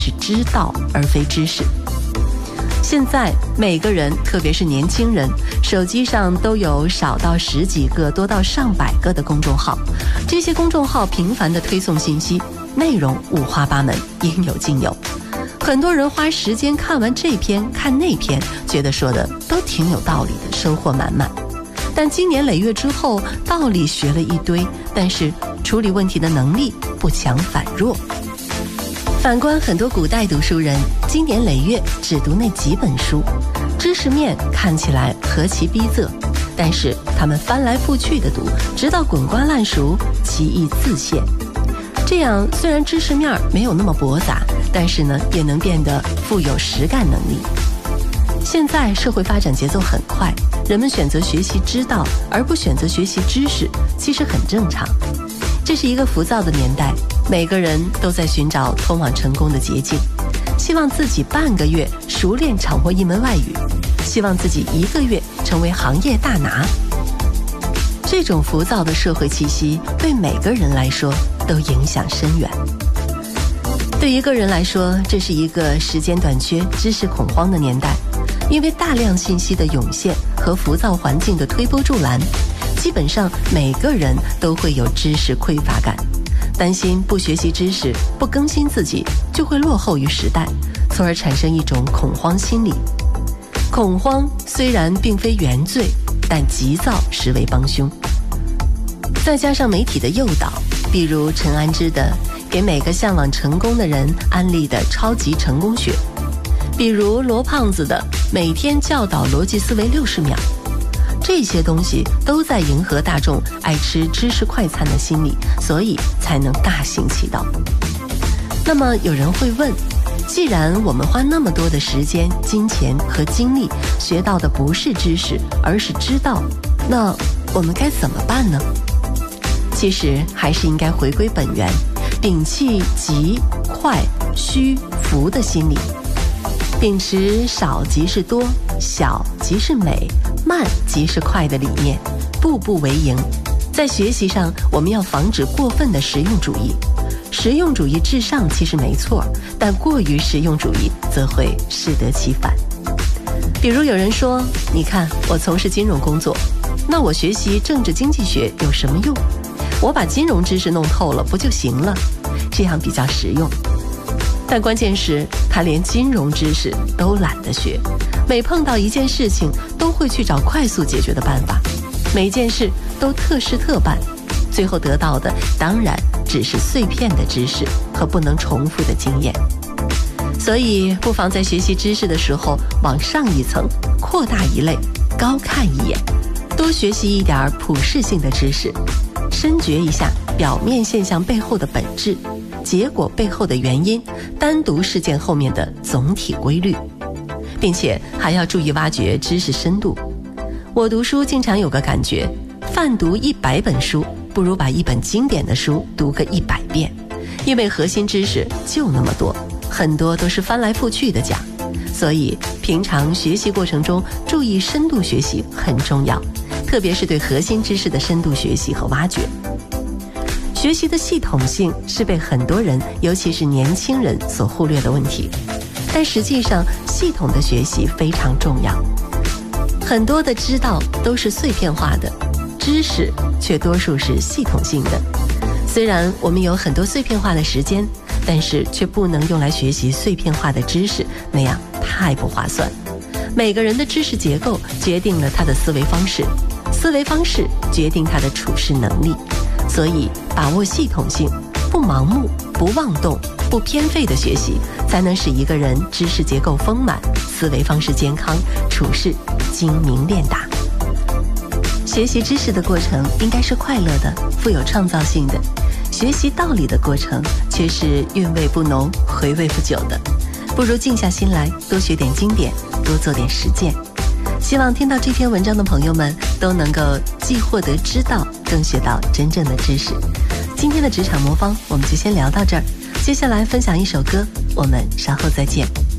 是知道而非知识。现在每个人，特别是年轻人，手机上都有少到10几个，多到上百个的公众号。这些公众号频繁地推送信息，内容五花八门，应有尽有。很多人花时间看完这篇看那篇，觉得说的都挺有道理的，收获满满。但经年累月之后，道理学了一堆，但是处理问题的能力不强反弱。反观很多古代读书人，经年累月只读那几本书，知识面看起来何其逼仄，但是他们翻来覆去的读，直到滚瓜烂熟，其义自现。这样虽然知识面没有那么驳杂，但是呢，也能变得富有实干能力。现在社会发展节奏很快，人们选择学习知道而不选择学习知识，其实很正常。这是一个浮躁的年代，每个人都在寻找通往成功的捷径，希望自己半个月熟练掌握一门外语，希望自己1个月成为行业大拿。这种浮躁的社会气息对每个人来说都影响深远。对一个人来说，这是一个时间短缺、知识恐慌的年代，因为大量信息的涌现和浮躁环境的推波助澜，基本上每个人都会有知识匮乏感，担心不学习知识、不更新自己就会落后于时代，从而产生一种恐慌心理。恐慌虽然并非原罪，但急躁实为帮凶。再加上媒体的诱导，比如陈安之的给每个向往成功的人安利的超级成功学，比如罗胖子的每天教导逻辑思维60秒，这些东西都在迎合大众爱吃知识快餐的心理，所以才能大行其道。那么有人会问，既然我们花那么多的时间、金钱和精力学到的不是知识，而是知道，那我们该怎么办呢？其实还是应该回归本源，摒弃急、快、虚、浮的心理，秉持少即是多、小即是美、慢即是快的理念，步步为营。在学习上，我们要防止过分的实用主义。实用主义至上其实没错，但过于实用主义则会适得其反。比如有人说，你看我从事金融工作，那我学习政治经济学有什么用？我把金融知识弄透了不就行了？这样比较实用。但关键是他连金融知识都懒得学，每碰到一件事情都会去找快速解决的办法，每件事都特事特办，最后得到的当然只是碎片的知识和不能重复的经验。所以不妨在学习知识的时候往上一层，扩大一类，高看一眼，多学习一点普适性的知识，深觉一下表面现象背后的本质，结果背后的原因，单独事件后面的总体规律，并且还要注意挖掘知识深度。我读书经常有个感觉，泛读100本书不如把一本经典的书读个100遍，因为核心知识就那么多，很多都是翻来覆去的讲，所以平常学习过程中注意深度学习很重要，特别是对核心知识的深度学习和挖掘。学习的系统性是被很多人，尤其是年轻人所忽略的问题，但实际上系统的学习非常重要。很多的知道都是碎片化的，知识却多数是系统性的。虽然我们有很多碎片化的时间，但是却不能用来学习碎片化的知识，那样太不划算。每个人的知识结构决定了他的思维方式，思维方式决定他的处事能力。所以把握系统性，不盲目、不妄动、不偏废的学习，才能使一个人知识结构丰满，思维方式健康，处事精明练达。学习知识的过程应该是快乐的，富有创造性的，学习道理的过程却是韵味不浓，回味不久的。不如静下心来，多学点经典，多做点实践。希望听到这篇文章的朋友们都能够既获得知道，更学到真正的知识。今天的职场魔方我们就先聊到这儿，接下来分享一首歌，我们稍后再见。